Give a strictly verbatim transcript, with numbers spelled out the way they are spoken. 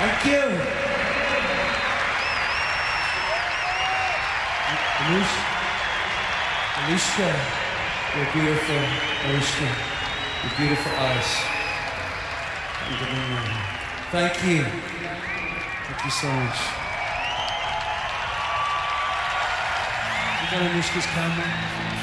Thank you. Alicia, Alicia, you're beautiful. Alicia, you're beautiful eyes. Thank you. Thank you so much. You got Alicia's camera?